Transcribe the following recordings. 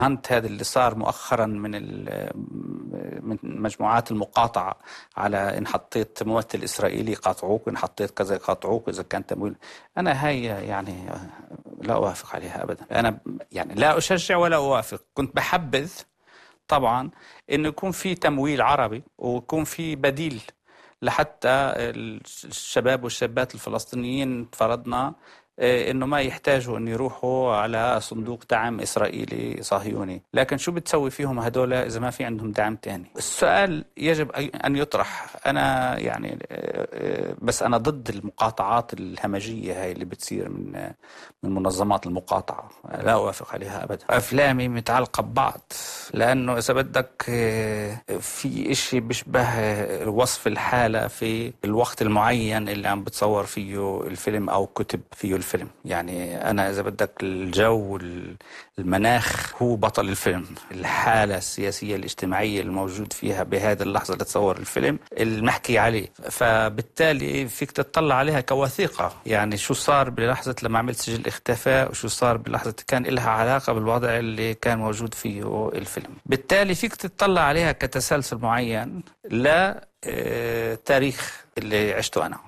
هانت هذا اللي صار مؤخرا من مجموعات المقاطعة، على إن حطيت ممثل إسرائيلي قاطعوك، إن حطيت كذا قاطعوك إذا كان تمويل. أنا هاي يعني لا أوافق عليها أبدا. أنا يعني لا أشجع ولا أوافق. كنت بحبذ طبعا إنه يكون في تمويل عربي ويكون في بديل لحتى الشباب والشابات الفلسطينيين فرضنا انه ما يحتاجوا ان يروحوا على صندوق دعم اسرائيلي صهيوني. لكن شو بتسوي فيهم هدول اذا ما في عندهم دعم تاني؟ السؤال يجب ان يطرح. انا يعني بس انا ضد المقاطعات الهمجيه هاي اللي بتصير من منظمات المقاطعه، لا اوافق عليها ابدا. افلامي متعلقه ببعض، لانه اذا بدك في اشي بيشبه وصف الحاله في الوقت المعين اللي عم بتصور فيه الفيلم او كتب فيه الفيلم. يعني أنا إذا بدك الجو المناخ هو بطل الفيلم، الحالة السياسية الاجتماعية الموجود فيها بهذه اللحظة اللي تصور الفيلم المحكي عليه، فبالتالي فيك تطلع عليها كوثيقة. يعني شو صار بلحظة لما عملت سجل اختفاء وشو صار بلحظة كان لها علاقة بالوضع اللي كان موجود فيه الفيلم. بالتالي فيك تطلع عليها كتسلسل معين لا تاريخ اللي عشته أنا.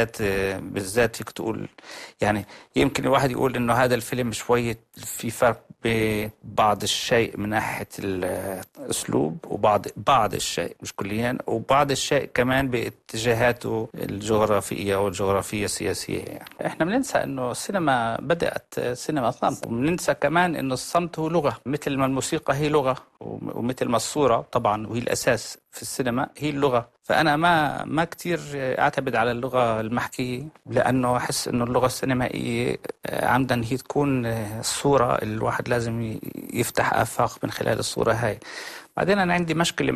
بالذات فيك تقول يعني يمكن الواحد يقول إنه هذا الفيلم شوية في فرق ببعض الشيء من ناحية الأسلوب، بعض الشيء مش كليا، وبعض الشيء كمان باتجاهاته الجغرافية والجغرافية السياسية. يعني إحنا بننسى إنه السينما بدأت سينما صمت، وبننسى كمان إنه الصمت هو لغة، مثل ما الموسيقى هي لغة، ومثل ما الصورة طبعا وهي الأساس في السينما هي اللغة. فأنا ما كتير أعتمد على اللغة المحكية، لأنه أحس إنه اللغة السينمائية عمدا هي تكون الصورة اللي الواحد لازم يفتح آفاق من خلال الصورة هاي. بعدين أنا عندي مشكلة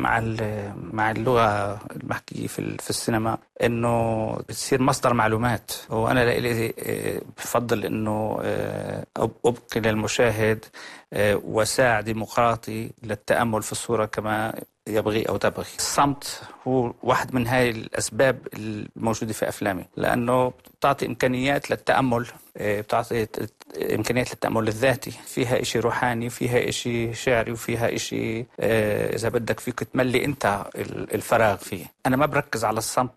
مع اللغة المحكية في السينما، إنه بتصير مصدر معلومات، وأنا لإلي بفضل إنه أبقي للمشاهد وساع ديمقراطي للتأمل في الصورة كما يبغي أو تبغي. الصمت هو واحد من هاي الأسباب الموجودة في أفلامي، لأنه بتعطي إمكانيات للتأمل، بتعطي إمكانيات للتأمل الذاتي، فيها إشي روحاني، فيها إشي شعري، وفيها إشي إذا بدك فيك تملي أنت الفراغ فيه. أنا ما بركز على الصمت